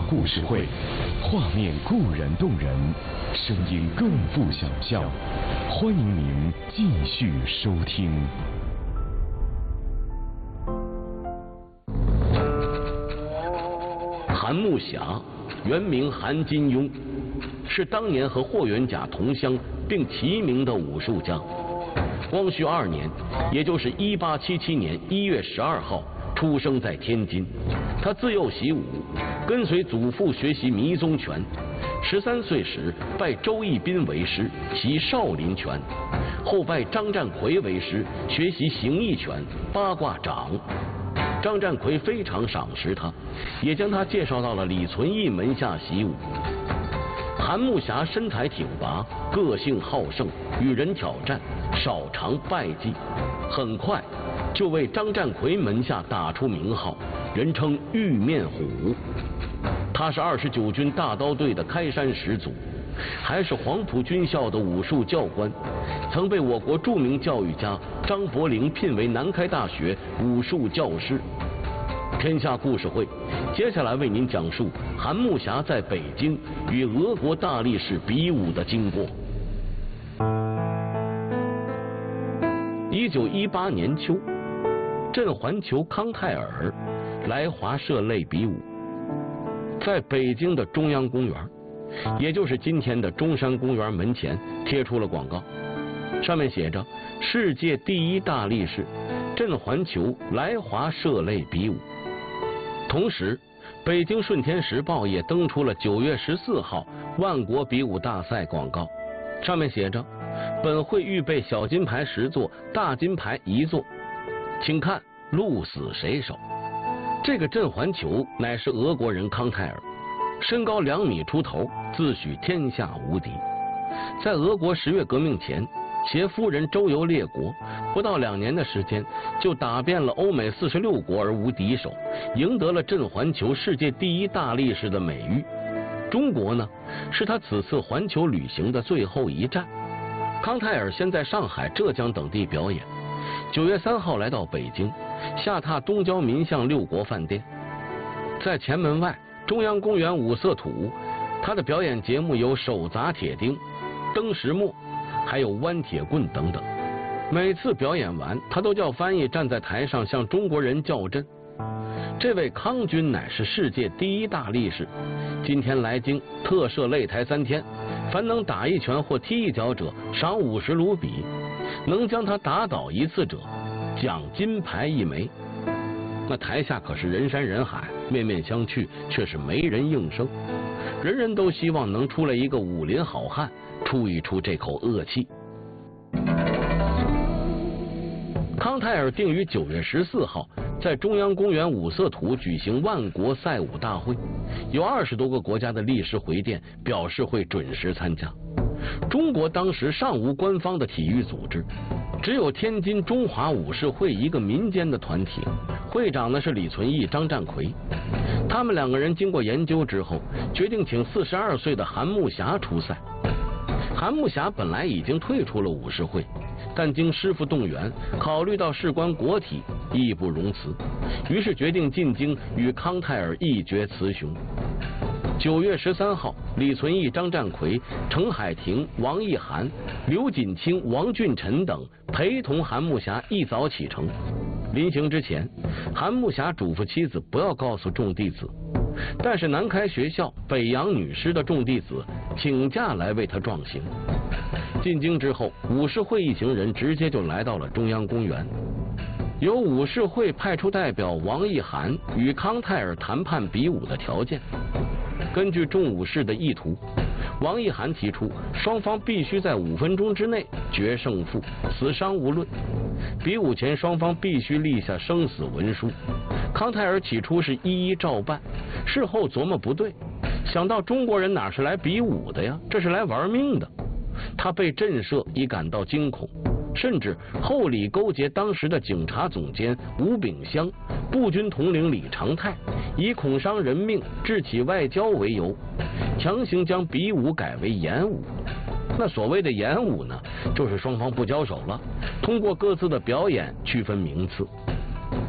故事会，画面固然动人，声音更富想象。欢迎您继续收听。 韩木侠，原名韩金庸，是当年和霍元甲同乡并齐名的武术家。光绪2年，也就是1877年1月12号，出生在天津。他自幼习武，跟随祖父学习迷踪拳。13岁时拜周逸宾为师，习少林拳，后拜张占奎为师，学习形意拳、八卦掌。张占奎非常赏识他，也将他介绍到了李存义门下习武。韩木侠身材挺拔，个性好胜，与人挑战，少尝败绩，很快就为张占奎门下打出名号，人称玉面虎。他是29军大刀队的开山始祖，还是黄埔军校的武术教官，曾被我国著名教育家张伯苓聘为南开大学武术教师。天下故事会接下来为您讲述韩木侠在北京与俄国大力士比武的经过。1918年秋，镇环球康泰尔来华涉类比武，在北京的中央公园，也就是今天的中山公园门前贴出了广告，上面写着世界第一大力士镇环球来华涉类比武。同时北京顺天时报也登出了9月14号万国比武大赛广告，上面写着本会预备小金牌10座，大金牌1座，请看鹿死谁手。这个镇环球乃是俄国人康泰尔，身高2米出头，自诩天下无敌。在俄国10月革命前，携夫人周游列国，不到2年的时间就打遍了欧美46国而无敌手，赢得了镇环球世界第一大力士的美誉。中国呢，是他此次环球旅行的最后一站。康泰尔先在上海、浙江等地表演，9月3号来到北京，下榻东郊民巷6国饭店。在前门外中央公园五色土，他的表演节目有手砸铁钉、蹬石磨，还有弯铁棍等等。每次表演完，他都叫翻译站在台上向中国人叫阵。这位康君乃是世界第一大力士，今天来京特设擂台3天，凡能打一拳或踢一脚者赏50卢比，能将他打倒1次者奖金牌1枚。那台下可是人山人海，面面相觑，却是没人应声。人人都希望能出来一个武林好汉，出一出这口恶气。康泰尔定于9月14号在中央公园五色土举行万国赛武大会，有20多个国家的力士回电表示会准时参加。中国当时尚无官方的体育组织，只有天津中华武士会一个民间的团体，会长呢是李存义、张占奎。他们2个人经过研究之后，决定请42岁的韩木侠出赛。韩木侠本来已经退出了武士会，但经师傅动员，考虑到事关国体，义不容辞，于是决定进京与康泰尔一决雌雄。9月13号，李存义、张占奎、程海婷、王义涵、刘锦清、王俊臣等陪同韩木侠一早启程。临行之前，韩木侠嘱咐妻子不要告诉众弟子，但是南开学校北洋女师的众弟子请假来为他壮行。进京之后，武士会一行人直接就来到了中央公园，由武士会派出代表王义涵与康泰尔谈判比武的条件。根据众武士的意图，王义涵提出双方必须在5分钟之内决胜负，死伤无论。比武前双方必须立下生死文书。康泰尔起初是一一照办，事后琢磨不对，想到中国人哪是来比武的呀，这是来玩命的。他被震慑已感到惊恐，甚至后里勾结当时的警察总监吴炳湘、步军统领李长泰，以恐伤人命、致起外交为由，强行将比武改为演武。那所谓的演武呢，就是双方不交手了，通过各自的表演区分名次。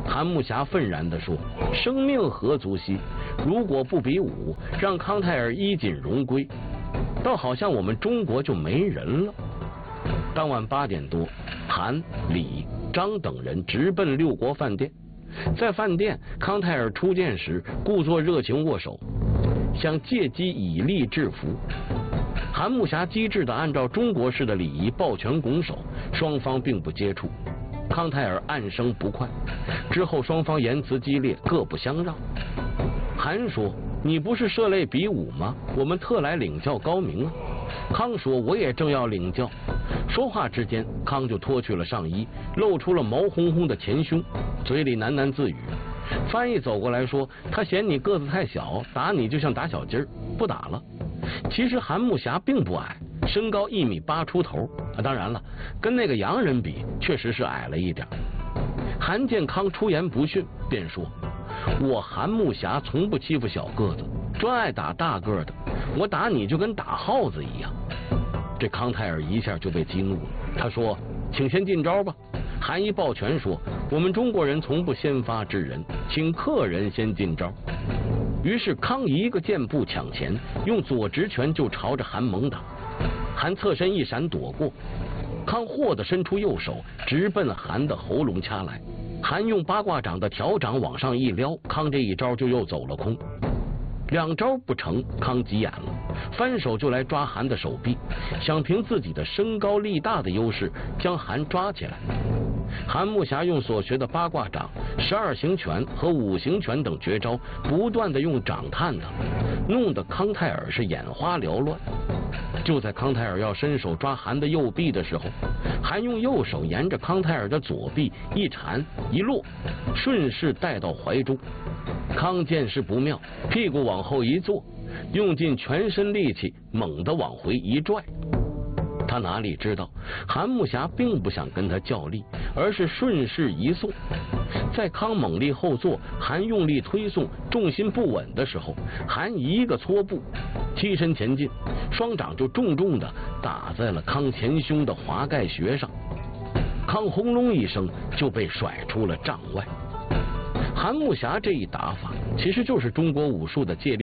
韩木侠愤然地说：“生命何足惜？如果不比武，让康泰尔衣锦荣归，倒好像我们中国就没人了。”当晚8点多，韩、李、张等人直奔六国饭店。在饭店，康泰尔初见时故作热情握手，想借机以力制服。韩木侠机智地按照中国式的礼仪抱拳拱手，双方并不接触。康泰尔暗生不快，之后双方言辞激烈，各不相让。韩说：“你不是涉猎比武吗？我们特来领教高明啊。”康说：“我也正要领教。”说话之间，康就脱去了上衣，露出了毛烘烘的前胸，嘴里喃喃自语。翻译走过来说：“他嫌你个子太小，打你就像打小鸡儿，不打了。”其实韩木侠并不矮，身高1.8米出头，当然了，跟那个洋人比，确实是矮了一点。韩建康出言不逊，便说：“我韩木侠从不欺负小个子，专爱打大个的，我打你就跟打耗子一样。”这康泰尔一下就被激怒了，他说：“请先进招吧。”韩一抱拳说：“我们中国人从不先发制人，请客人先进招。”于是康一个箭步抢前，用左直拳就朝着韩猛打。韩侧身一闪躲过，康霍地伸出右手，直奔韩的喉咙掐来。韩用八卦掌的挑掌往上一撩，康这一招就又走了空。2招不成，康急眼了，翻手就来抓韩的手臂，想凭自己的身高力大的优势将韩抓起来。韩木侠用所学的八卦掌、12形拳和5形拳等绝招，不断的用掌探他，弄得康泰尔是眼花缭乱。就在康泰尔要伸手抓韩的右臂的时候，韩用右手沿着康泰尔的左臂一缠一落，顺势带到怀中。康见势不妙，屁股往后一坐，用尽全身力气猛地往回一拽。他哪里知道韩木侠并不想跟他较力，而是顺势一送。在康猛力后坐，韩用力推送，重心不稳的时候，韩一个搓步踢身前进，双掌就重重的打在了康前胸的华盖穴上。康轰隆一声就被甩出了帐外。韩木侠这一打法其实就是中国武术的借力